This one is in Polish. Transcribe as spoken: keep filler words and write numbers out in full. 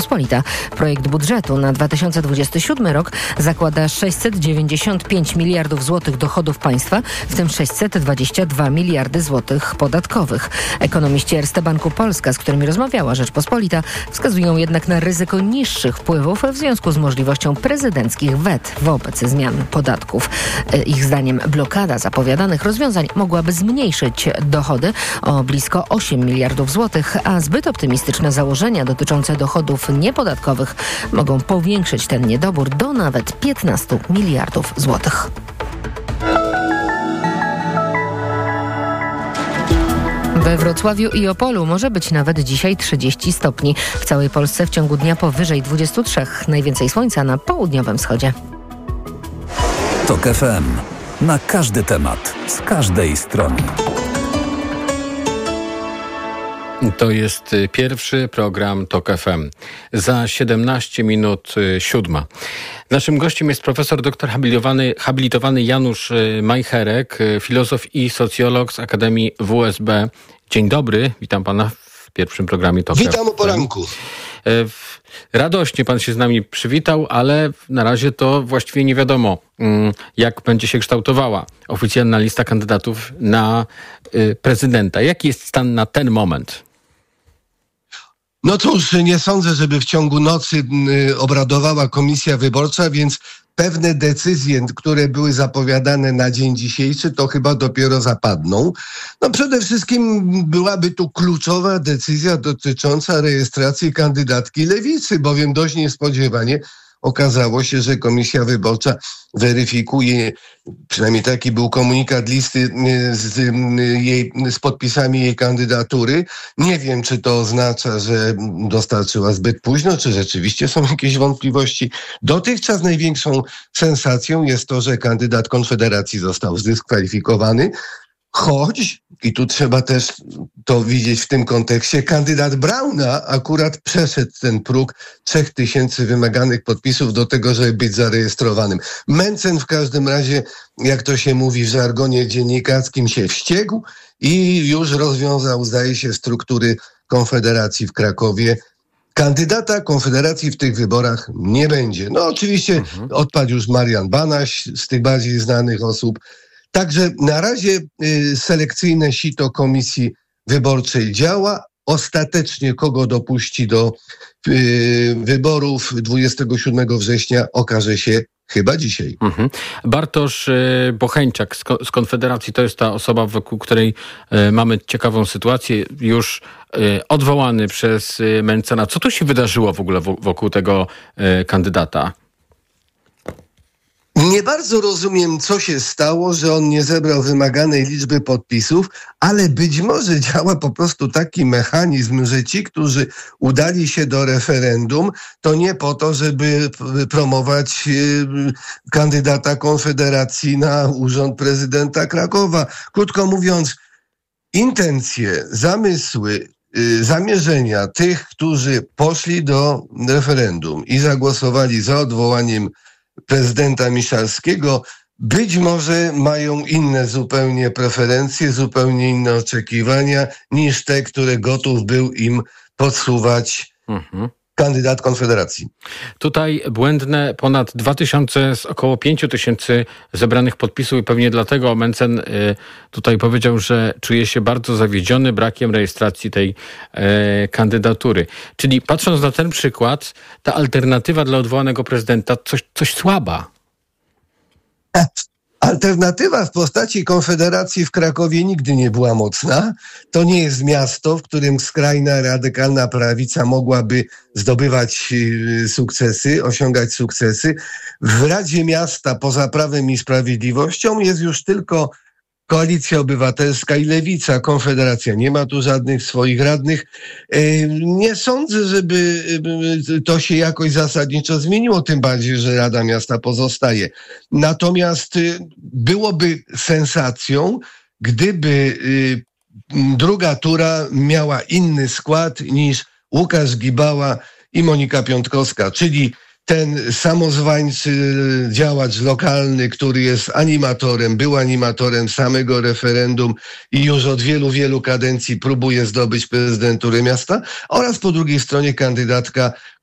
Rzeczpospolita. Projekt budżetu na dwa tysiące dwudziesty siódmy rok zakłada sześćset dziewięćdziesiąt pięć miliardów złotych dochodów państwa, w tym sześćset dwadzieścia dwa miliardy złotych podatkowych. Ekonomiści Erste Banku Polska, z którymi rozmawiała Rzeczpospolita, wskazują jednak na ryzyko niższych wpływów w związku z możliwością prezydenckich wet wobec zmian podatków. Ich zdaniem blokada zapowiadanych rozwiązań mogłaby zmniejszyć dochody o blisko osiem miliardów złotych, a zbyt optymistyczne założenia dotyczące dochodów niepodatkowych mogą powiększyć ten niedobór do nawet piętnastu miliardów złotych. We Wrocławiu i Opolu może być nawet dzisiaj trzydzieści stopni. W całej Polsce w ciągu dnia powyżej dwudziestu trzech. Najwięcej słońca na południowym wschodzie. TOK F M. Na każdy temat, z każdej strony. To jest pierwszy program TOK F M. Za siedemnaście minut siódma. Naszym gościem jest profesor doktor habilitowany, habilitowany Janusz Majcherek, filozof i socjolog z Akademii W S B. Dzień dobry, witam pana w pierwszym programie TOK F M. Witam o poranku. Radośnie pan się z nami przywitał, ale na razie to właściwie nie wiadomo, jak będzie się kształtowała oficjalna lista kandydatów na prezydenta. Jaki jest stan na ten moment? No cóż, nie sądzę, żeby w ciągu nocy obradowała komisja wyborcza, więc pewne decyzje, które były zapowiadane na dzień dzisiejszy, to chyba dopiero zapadną. No przede wszystkim byłaby tu kluczowa decyzja dotycząca rejestracji kandydatki Lewicy, bowiem dość niespodziewanie okazało się, że komisja wyborcza weryfikuje, przynajmniej taki był komunikat listy z, jej, z podpisami jej kandydatury. Nie wiem, czy to oznacza, że dostarczyła zbyt późno, czy rzeczywiście są jakieś wątpliwości. Dotychczas największą sensacją jest to, że kandydat Konfederacji został zdyskwalifikowany, choć, i tu trzeba też to widzieć w tym kontekście, kandydat Brauna akurat przeszedł ten próg trzech tysięcy wymaganych podpisów do tego, żeby być zarejestrowanym. Mencen w każdym razie, jak to się mówi w żargonie dziennikarskim, się wściekł i już rozwiązał, zdaje się, struktury Konfederacji w Krakowie. Kandydata Konfederacji w tych wyborach nie będzie. No oczywiście mhm. odpadł już Marian Banaś z tych bardziej znanych osób. Także na razie y, selekcyjne sito komisji wyborczej działa. Ostatecznie kogo dopuści do y, wyborów dwudziestego siódmego września okaże się chyba dzisiaj. Mhm. Bartosz y, Bocheńczak z, z Konfederacji to jest ta osoba, wokół której y, mamy ciekawą sytuację. Już y, odwołany przez y, Mencena. Co tu się wydarzyło w ogóle w, wokół tego y, kandydata? Nie bardzo rozumiem, co się stało, że on nie zebrał wymaganej liczby podpisów, ale być może działa po prostu taki mechanizm, że ci, którzy udali się do referendum, to nie po to, żeby promować kandydata Konfederacji na urząd prezydenta Krakowa. Krótko mówiąc, intencje, zamysły, zamierzenia tych, którzy poszli do referendum i zagłosowali za odwołaniem prezydenta Miszalskiego, być może mają inne zupełnie preferencje, zupełnie inne oczekiwania niż te, które gotów był im podsuwać mhm. kandydat Konfederacji. Tutaj błędne ponad dwa tysiące z około pięć tysięcy zebranych podpisów i pewnie dlatego Mencen y, tutaj powiedział, że czuje się bardzo zawiedziony brakiem rejestracji tej y, kandydatury. Czyli patrząc na ten przykład, ta alternatywa dla odwołanego prezydenta coś, coś słaba. Alternatywa w postaci Konfederacji w Krakowie nigdy nie była mocna. To nie jest miasto, w którym skrajna, radykalna prawica mogłaby zdobywać sukcesy, osiągać sukcesy. W Radzie Miasta poza Prawem i Sprawiedliwością jest już tylko Koalicja Obywatelska i Lewica. Konfederacja nie ma tu żadnych swoich radnych. Nie sądzę, żeby to się jakoś zasadniczo zmieniło, tym bardziej, że Rada Miasta pozostaje. Natomiast byłoby sensacją, gdyby druga tura miała inny skład niż Łukasz Gibała i Monika Piątkowska, czyli ten samozwańczy działacz lokalny, który jest animatorem, był animatorem samego referendum i już od wielu, wielu kadencji próbuje zdobyć prezydenturę miasta, oraz po drugiej stronie kandydatka,